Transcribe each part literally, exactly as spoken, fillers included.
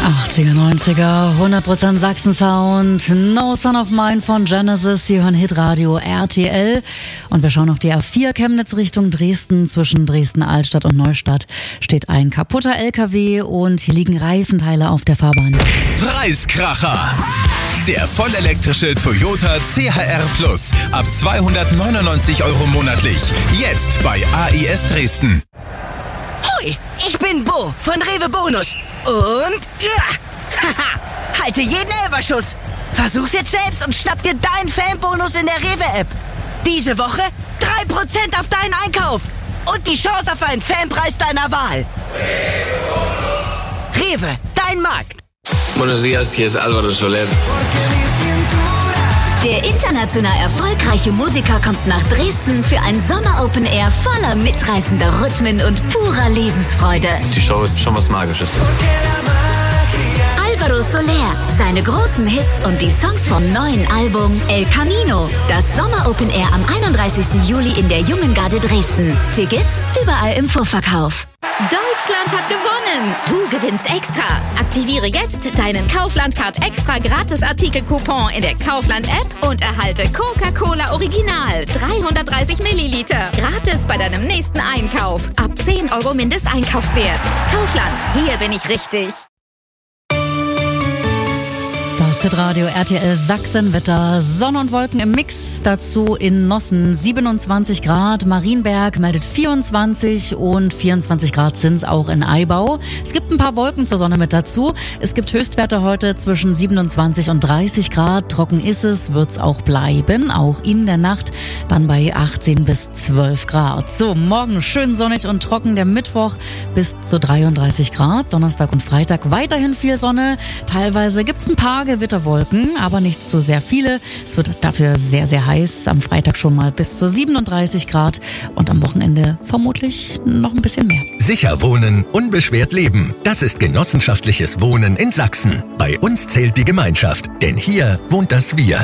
achtziger, neunziger, hundert Prozent Sachsen-Sound, No Son of Mine von Genesis, Sie hören Hitradio R T L und wir schauen auf die A vier Chemnitz Richtung Dresden. Zwischen Dresden-Altstadt und Neustadt steht ein kaputter L K W und hier liegen Reifenteile auf der Fahrbahn. Preiskracher! Der vollelektrische Toyota C H R Plus ab zweihundertneunundneunzig Euro monatlich. Jetzt bei A I S Dresden. Hoi, ich bin Bo von Rewe Bonus. Und ja, haha, halte jeden Elferschuss. Versuch's jetzt selbst und schnapp dir deinen Fanbonus in der Rewe-App. Diese Woche drei Prozent auf deinen Einkauf. Und die Chance auf einen Fanpreis deiner Wahl. Rewe, dein Markt. Buenos días, hier ist Álvaro Soler. Der international erfolgreiche Musiker kommt nach Dresden für ein Sommer-Open Air voller mitreißender Rhythmen und purer Lebensfreude. Die Show ist schon was Magisches. Álvaro Soler, seine großen Hits und die Songs vom neuen Album El Camino. Das Sommer-Open Air am einunddreißigsten Juli in der Jungen Garde Dresden. Tickets überall im Vorverkauf. Deutschland hat gewonnen! Du gewinnst extra! Aktiviere jetzt deinen Kaufland-Card Extra Gratis-Artikel-Coupon in der Kaufland-App und erhalte Coca-Cola Original dreihundertdreißig Milliliter. Gratis bei deinem nächsten Einkauf. Ab zehn Euro Mindesteinkaufswert. Kaufland, hier bin ich richtig. Das Hitradio R T L Sachsenwetter, Sonne und Wolken im Mix, dazu in Nossen siebenundzwanzig Grad, Marienberg meldet vierundzwanzig und vierundzwanzig Grad sind's auch in Eibau. Es gibt ein paar Wolken zur Sonne mit dazu. Es gibt Höchstwerte heute zwischen siebenundzwanzig und dreißig Grad. Trocken ist es, wird's auch bleiben, auch in der Nacht dann bei achtzehn bis zwölf Grad. So, morgen schön sonnig und trocken, der Mittwoch bis zu dreiunddreißig Grad, Donnerstag und Freitag weiterhin viel Sonne. Teilweise gibt's ein paar Gewitterwolken, aber nicht so sehr viele. Es wird dafür sehr, sehr heiß. Am Freitag schon mal bis zu siebenunddreißig Grad und am Wochenende vermutlich noch ein bisschen mehr. Sicher wohnen, unbeschwert leben. Das ist genossenschaftliches Wohnen in Sachsen. Bei uns zählt die Gemeinschaft, denn hier wohnt das Wir.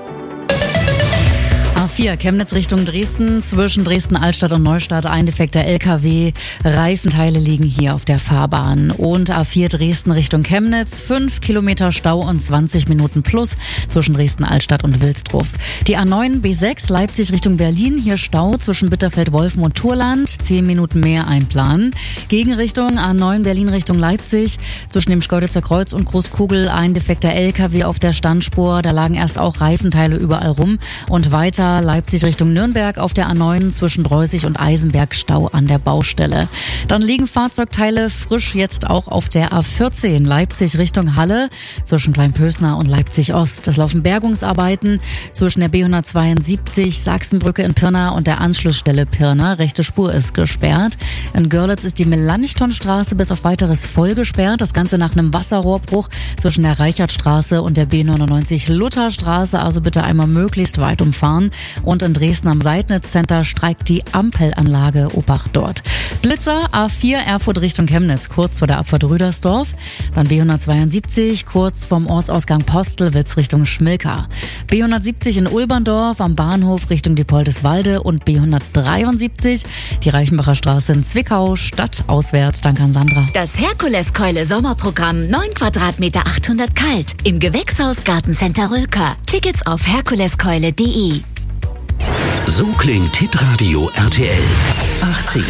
A vier Chemnitz Richtung Dresden, zwischen Dresden-Altstadt und Neustadt ein defekter L K W. Reifenteile liegen hier auf der Fahrbahn. Und A vier Dresden Richtung Chemnitz, fünf Kilometer Stau und zwanzig Minuten plus zwischen Dresden-Altstadt und Wilsdruff. Die A neun B sechs Leipzig Richtung Berlin, hier Stau zwischen Bitterfeld-Wolfen und Turland, zehn Minuten mehr einplanen. Gegenrichtung A neun Berlin Richtung Leipzig, zwischen dem Schkeuditzer Kreuz und Großkugel ein defekter L K W auf der Standspur. Da lagen erst auch Reifenteile überall rum und weiter Leipzig Richtung Nürnberg auf der A neun zwischen Dreußig und Eisenberg Stau an der Baustelle. Dann liegen Fahrzeugteile frisch jetzt auch auf der A vierzehn Leipzig Richtung Halle zwischen Kleinpösner und Leipzig Ost. Es laufen Bergungsarbeiten zwischen der B hundertzweiundsiebzig Sachsenbrücke in Pirna und der Anschlussstelle Pirna. Rechte Spur ist gesperrt. In Görlitz ist die Melanchthonstraße bis auf weiteres voll gesperrt. Das Ganze nach einem Wasserrohrbruch zwischen der Reichertstraße und der B neunundneunzig Lutherstraße. Also bitte einmal möglichst weit umfahren. Und in Dresden am Seidnitz-Center streikt die Ampelanlage. Obacht dort. Blitzer A vier Erfurt Richtung Chemnitz, kurz vor der Abfahrt Rüdersdorf. Dann B hundertzweiundsiebzig, kurz vom Ortsausgang Postelwitz Richtung Schmilka. B hundertsiebzig in Ulberndorf am Bahnhof Richtung Diepoldeswalde und B hundertdreiundsiebzig, die Reichenbacher Straße in Zwickau, stadtauswärts. Danke an Sandra. Das Herkuleskeule Sommerprogramm, neun Quadratmeter achthundert kalt, im Gewächshaus Gartencenter Rülker. Tickets auf herkuleskeule punkt de. So klingt Hitradio R T L. achtziger.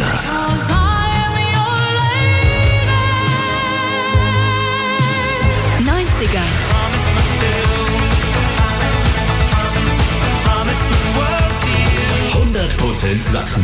neunziger. hundert Prozent Sachsen.